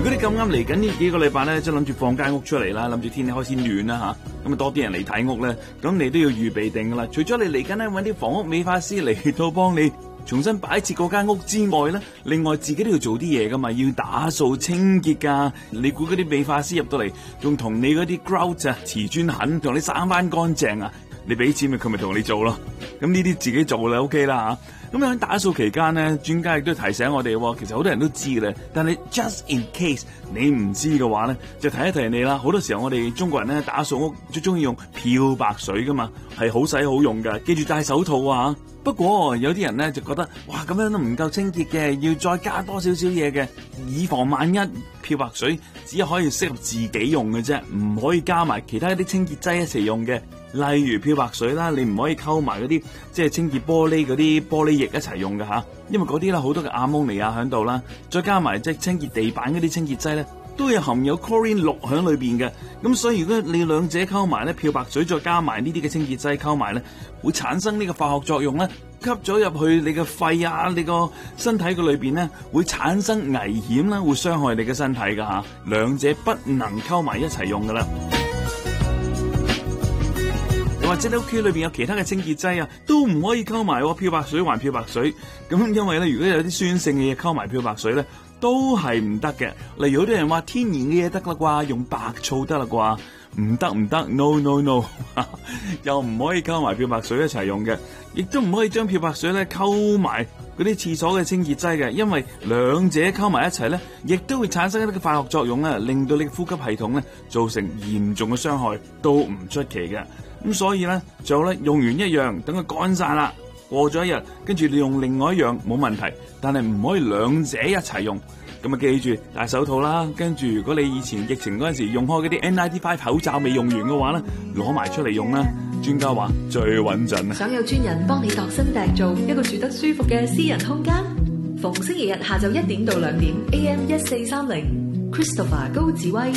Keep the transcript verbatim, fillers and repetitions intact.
如果你咁啱嚟緊呢幾個禮拜咧，即係諗住放間屋出嚟啦，諗住天氣開始暖啦吓，咁啊多啲人嚟睇屋咧，咁你都要預備定噶啦。除咗你嚟緊咧搵啲房屋美化師嚟到幫你重新擺設嗰間屋之外咧，另外自己都要做啲嘢噶嘛，要打掃清潔噶。你估嗰啲美化師入到嚟，仲同你嗰啲 grout 啊、瓷磚痕同你生翻乾淨啊？你俾錢咪佢咪同你做咯。咁呢啲自己做啦 OK 啦吓。咁喺打掃期間咧，專家亦都提醒我哋，其實好多人都知嘅咧，但係 just in case 你唔知嘅話咧，就提一提你啦。好多時候我哋中國人咧打掃屋最中意用漂白水噶嘛，係好使好用噶，記住戴手套啊。不過有啲人咧就覺得，哇咁樣都唔夠清潔嘅，要再加多少少嘢嘅，以防萬一。漂白水只可以適合自己用嘅啫，唔可以加埋其他一啲清潔劑一齊用嘅。例如漂白水啦，你唔可以溝埋嗰啲即係清潔玻璃嗰啲玻璃液一齊用嘅吓，因為嗰啲咧好多嘅亞摩尼亞喺度啦，再加埋即係清潔地板嗰啲清潔劑咧，都有含有 chlorine 氯喺裏邊嘅。咁所以如果你兩者溝埋咧，漂白水再加埋呢啲嘅清潔劑溝埋咧，會產生呢個化學作用咧，吸咗入去你嘅肺啊，你個身體嘅裏邊咧，會產生危險啦，會傷害你嘅身體噶吓，兩者不能溝埋一齊用噶啦。又或者你屋企裏邊有其他嘅清潔劑啊，都唔可以溝埋喎，漂白水還漂白水。咁因為咧，如果有啲酸性嘅嘢溝埋漂白水咧，都係唔得嘅。例如有啲人話天然嘅嘢得啦啩，用白醋得啦啩，唔得唔得 ，no no no， 又唔可以溝埋漂白水一齊用嘅，亦都唔可以將漂白水咧溝埋嗰啲廁所嘅清潔劑嘅，因為兩者溝埋一齊咧，亦都會產生一啲化學作用啊，令到你嘅呼吸系統咧造成嚴重嘅傷害，都唔出奇嘅。咁所以咧，最後咧用完一樣，等佢乾晒啦，過咗一日，跟住你用另外一樣冇問題，但係唔可以兩者一齊用。咁啊，記住戴手套啦，跟住如果你以前疫情嗰陣時用開嗰啲 N 九十五 口罩未用完嘅話咧，攞埋出嚟用啦。專家話最穩陣啊！ 想有專人幫你度身訂造一個住得舒服嘅私人空間，逢星期日下晝一點到兩點 ，A M 一四三零 ，Christopher 高志威。